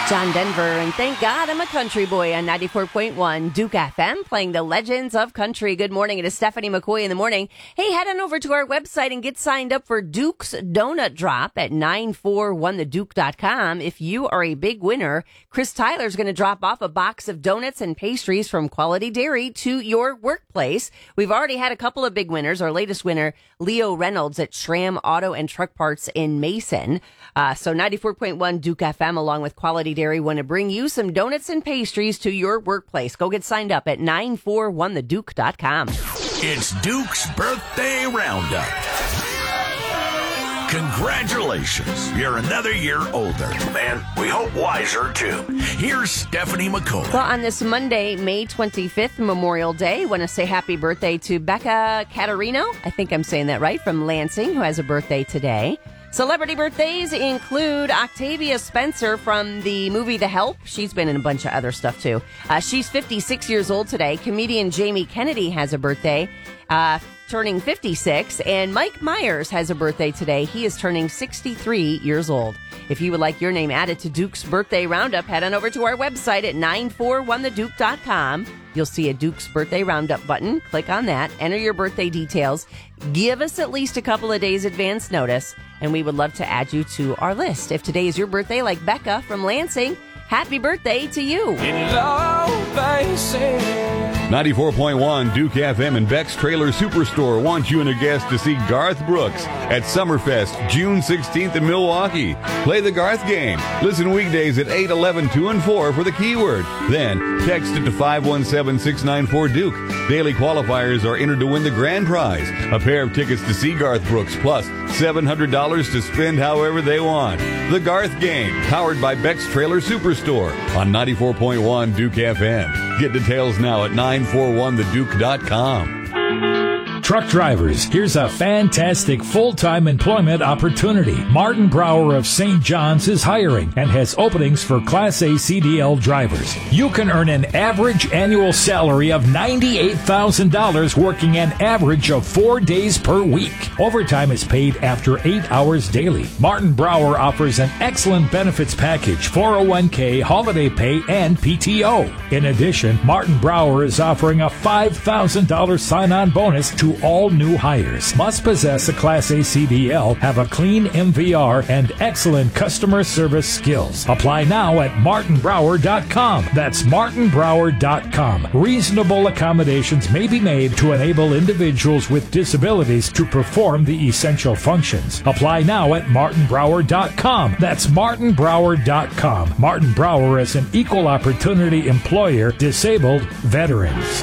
John Denver, and thank God I'm a country boy on 94.1 Duke FM, playing the legends of country. Good morning. It is Stephanie McCoy in the morning. Hey, head on over to our website and get signed up for Duke's Donut Drop at 941theduke.com. If you are a big winner, Chris Tyler's going to drop off a box of donuts and pastries from Quality Dairy to your workplace. We've already had a couple of big winners. Our latest winner, Leo Reynolds at Schramm Auto and Truck Parts in Mason. So 94.1 Duke FM along with Quality Dairy want to bring you some donuts and pastries to your workplace. Go get signed up at 941theduke.com. It's Duke's Birthday Roundup. Congratulations, you're another year older. And we hope wiser, too. Here's Stephanie McCoy. Well, on this Monday, May 25th, Memorial Day, want to say happy birthday to Becca Caterino. I think I'm saying that right, from Lansing, who has a birthday today. Celebrity birthdays include Octavia Spencer from the movie The Help. She's been in a bunch of other stuff, too. She's 56 years old today. Comedian Jamie Kennedy has a birthday, turning 56. And Mike Myers has a birthday today. He is turning 63 years old. If you would like your name added to Duke's Birthday Roundup, head on over to our website at 941theduke.com. You'll see a Duke's Birthday Roundup button. Click on that. Enter your birthday details. Give us at least a couple of days advance notice, and we would love to add you to our list. If today is your birthday, like Becca from Lansing, happy birthday to you. In love, they say. 94.1 Duke FM and Beck's Trailer Superstore wants you and a guest to see Garth Brooks at Summerfest June 16th in Milwaukee. Play the Garth game. Listen weekdays at 8, 11, 2, and 4 for the keyword. Then text it to 517-694-DUKE. Daily qualifiers are entered to win the grand prize, a pair of tickets to see Garth Brooks, plus $700 to spend however they want. The Garth Game, powered by Beck's Trailer Superstore on 94.1 Duke FM. Get details now at 941theduke.com. Truck drivers, here's a fantastic full-time employment opportunity. Martin Brower of St. John's is hiring and has openings for Class A CDL drivers. You can earn an average annual salary of $98,000 working an average of 4 days per week. Overtime is paid after 8 hours daily. Martin Brower offers an excellent benefits package, 401k, holiday pay, and PTO. In addition, Martin Brower is offering a $5,000 sign-on bonus to all new hires. Must possess a Class A CDL, have a clean MVR, and excellent customer service skills. Apply now at martinbrower.com. That's martinbrower.com. Reasonable accommodations may be made to enable individuals with disabilities to perform the essential functions. Apply now at martinbrower.com. That's martinbrower.com. Martin Brower is an equal opportunity employer, disabled veterans.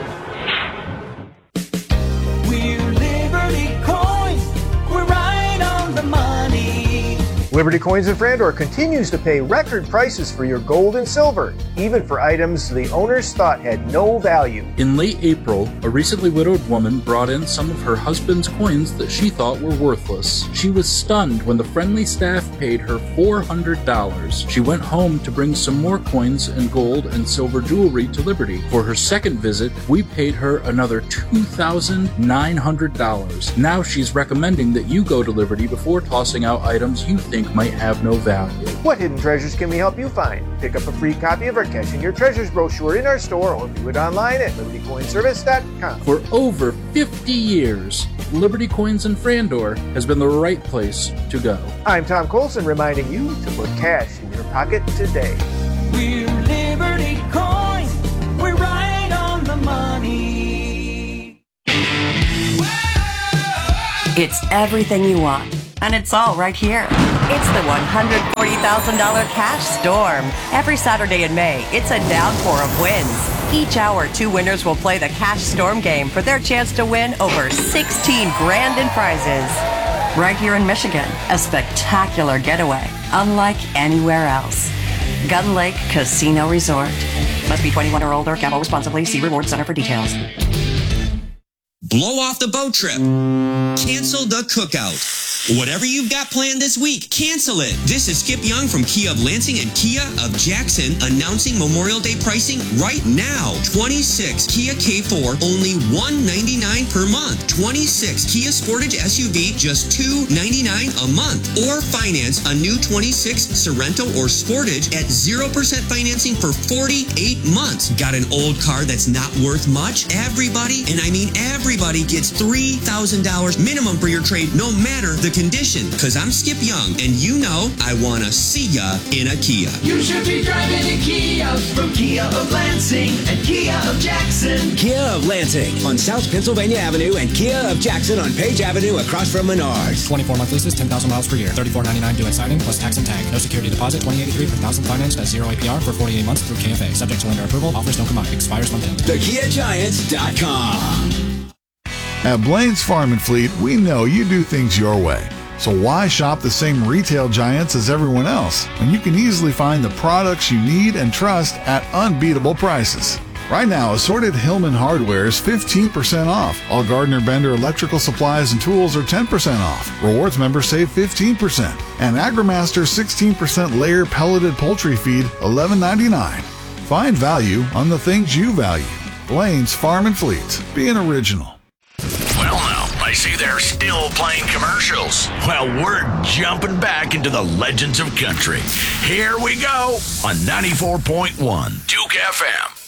Liberty Coins in Frandor continues to pay record prices for your gold and silver, even for items the owners thought had no value. In late April, a recently widowed woman brought in some of her husband's coins that she thought were worthless. She was stunned when the friendly staff paid her $400. She went home to bring some more coins and gold and silver jewelry to Liberty. For her second visit, we paid her another $2,900. Now she's recommending that you go to Liberty before tossing out items you think might have no value. What hidden treasures can we help you find? Pick up a free copy of our Cashing Your Treasures brochure in our store or view it online at libertycoinservice.com. For over 50 years, Liberty Coins in Frandor has been the right place to go. I'm Tom Colson, reminding you to put cash in your pocket today. We're Liberty Coins. We're right on the money. It's everything you want, and it's all right here. It's the $140,000 Cash Storm. Every Saturday in May, it's a downpour of wins. Each hour, 2 winners will play the Cash Storm game for their chance to win over $16 grand in prizes. Right here in Michigan, a spectacular getaway, unlike anywhere else. Gun Lake Casino Resort. Must be 21 or older. Gamble responsibly. See Reward Center for details. Blow off the boat trip. Cancel the cookout. Whatever you've got planned this week, cancel it. This is Skip Young from Kia of Lansing and Kia of Jackson announcing Memorial Day pricing right now. 26 Kia K4, only $199 per month. 26 Kia Sportage SUV, just $299 a month. Or finance a new 26 Sorento or Sportage at 0% financing for 48 months. Got an old car that's not worth much? Everybody, and I mean everybody, gets $3,000 minimum for your trade, no matter the condition. Because I'm Skip Young, and you know I want to see ya in a Kia. You should be driving a Kia from Kia of Lansing and Kia of Jackson. Kia of Lansing on South Pennsylvania Avenue and Kia of Jackson on Page Avenue across from Menards. 24-month leases, 10,000 miles per year. $34.99 due at signing plus tax and tag. No security deposit. $20.83 per thousand financed at 0 APR for 48 months through KFA. Subject to lender approval. Offers don't come out. Expires month end. TheKiaGiants.com. At Blaine's Farm and Fleet, we know you do things your way. So why shop the same retail giants as everyone else when you can easily find the products you need and trust at unbeatable prices? Right now, assorted Hillman hardware is 15% off. All Gardner Bender electrical supplies and tools are 10% off. Rewards members save 15%. And AgriMaster 16% layer pelleted poultry feed, $11.99. Find value on the things you value. Blaine's Farm and Fleet. Be an original. Well, now, I see they're still playing commercials. Well, we're jumping back into the legends of country. Here we go on 94.1 Duke FM.